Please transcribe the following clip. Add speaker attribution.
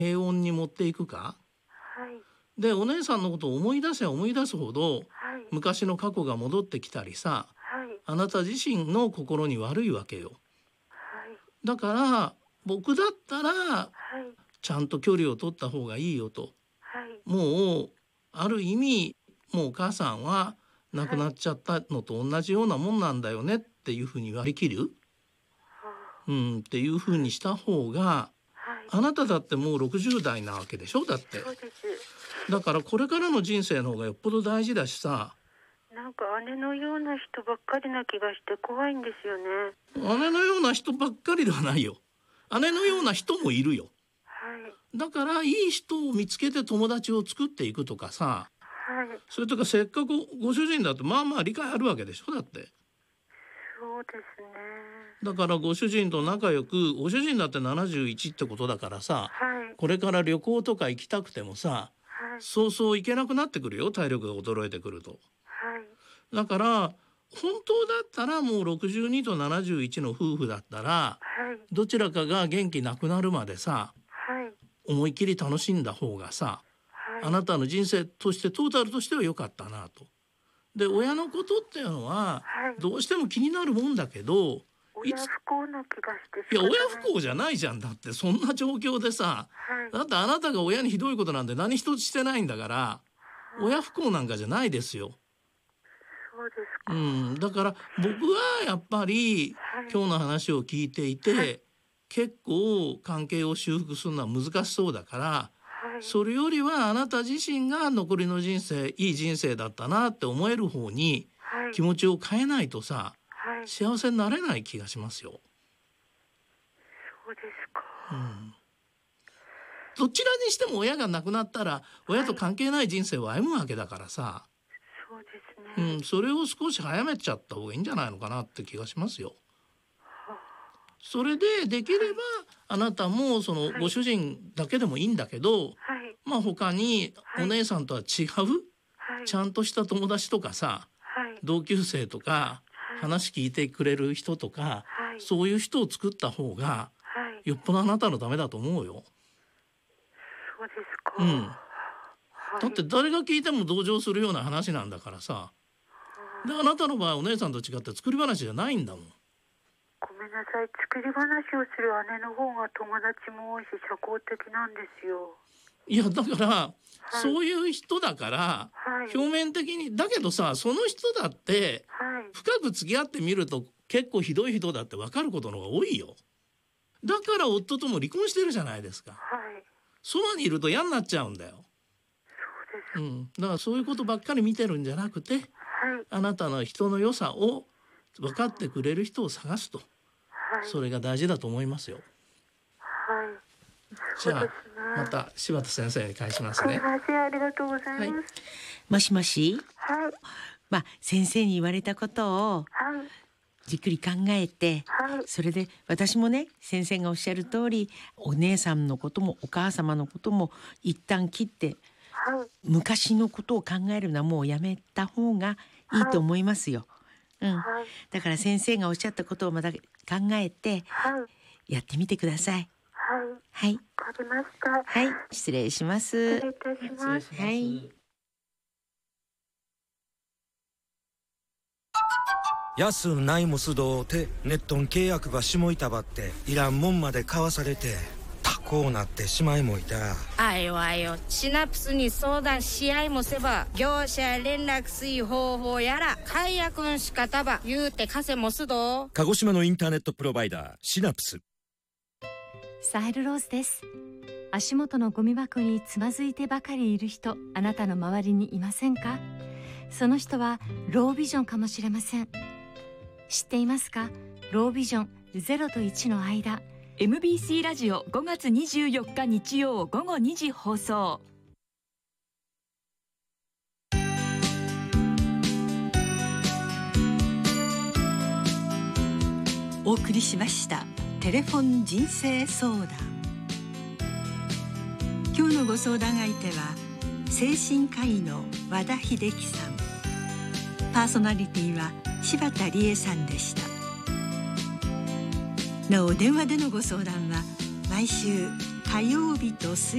Speaker 1: 平穏に持っていくか、でお姉さんのことを思い出せば思い出すほど、昔の過去が戻ってきたりさ、あなた自身の心に悪いわけよ。だから僕だったら、ちゃんと距離を取った方がいいよと、もうある意味もうお母さんは亡くなっちゃったのと同じようなもんなんだよねっていうふうに割り切る、っていうふうにした方が、あなただってもう60代なわけでしょ。だって
Speaker 2: そうです。
Speaker 1: だからこれからの人生の方がよっぽど大事だしさ。
Speaker 2: なんか姉のような人ばっかりな気がして怖いんですよね。
Speaker 1: 姉のような人ばっかりではないよ。姉のような人もいるよ。だからいい人を見つけて友達を作っていくとかさ、それとかせっかくご主人だってまあまあ理解あるわけでしょ。だって
Speaker 2: そうですね。
Speaker 1: だからご主人と仲良く、ご主人だって71ってことだからさ、これから旅行とか行きたくてもさ、そうそう行けなくなってくるよ、体力が衰えてくると。だから本当だったらもう62と71の夫婦だったら、どちらかが元気なくなるまでさ、思いっきり楽しんだ方がさ、あなたの人生としてトータルとしては良かったなと。で親のことっていうのは、どうしても気になるもんだけど、
Speaker 2: 親不幸な気がして。
Speaker 1: いや親不幸じゃないじゃん。だってそんな状況でさ、だってあなたが親にひどいことなんて何一つしてないんだから、親不幸なんかじゃないですよ。
Speaker 2: そうですか。
Speaker 1: だから僕はやっぱり、今日の話を聞いていて、結構関係を修復するのは難しそうだから、それよりはあなた自身が残りの人生いい人生だったなって思える方に気持ちを変えないとさ、幸せになれない気がしますよ。
Speaker 2: そうですか。
Speaker 1: どちらにしても親が亡くなったら親と関係ない人生を歩むわけだからさ、
Speaker 2: そうですね。
Speaker 1: それを少し早めちゃった方がいいんじゃないのかなって気がしますよ。それでできれば、あなたもそのご主人だけでもいいんだけど、まあ他にお姉さんとは違う、ちゃんとした友達とかさ、同級生とか、話聞いてくれる人とか、そういう人を作った方が、よっぽどあなたのためだと思うよ。
Speaker 2: そうですか。
Speaker 1: だって誰が聞いても同情するような話なんだからさ。であなたの場合お姉さんと違って作り話じゃないんだもん。
Speaker 2: ごめんなさい、作り話をする姉の方が友達も多いし社交的なんですよ。
Speaker 1: いやだから、そういう人だから、表面的にだけどさ、その人だって、深く付き合ってみると結構ひどい人だって分かることの方が多いよ。だから夫とも離婚してるじゃないですか。そばにいると嫌になっちゃうんだよ。
Speaker 2: そうです。
Speaker 1: だからそういうことばっかり見てるんじゃなくて、あなたの人の良さを分かってくれる人を探すと、それが大事だと思いますよ。じゃあ、また柴田先生に返しますね。
Speaker 2: ありがとうございます。
Speaker 3: もしもし。先生に言われたことをじっくり考えて、それで私もね、先生がおっしゃる通り、お姉さんのこともお母様のことも一旦切って、昔のことを考えるのはもうやめた方がいいと思いますよ。だから先生がおっしゃったことをまた考えて、やってみてください。
Speaker 2: わかりました。
Speaker 3: 失礼します。
Speaker 2: 失礼いたします。
Speaker 4: 安ないもすどうてネットン契約が下板ばっていらんもんまで買わされてタコうなってしまいもいた。
Speaker 5: あよあよ、シナプスに相談し合いもせば業者へ連絡すい方法やら解約の仕方ば言うて稼もすど。
Speaker 4: 鹿児島のインターネットプロバイダーシナプス。
Speaker 6: サヘルローズです。足元のゴミ箱につまずいてばかりいる人、あなたの周りにいませんか？その人はロービジョンかもしれません。知っていますか？ロービジョン0と1の間。
Speaker 7: MBC ラジオ5月24日日曜午後2時放送。
Speaker 8: お送りしましたテレフォン人生相談。今日のご相談相手は精神科医の和田秀樹さん、パーソナリティは柴田理恵さんでした。なお電話でのご相談は毎週火曜日と水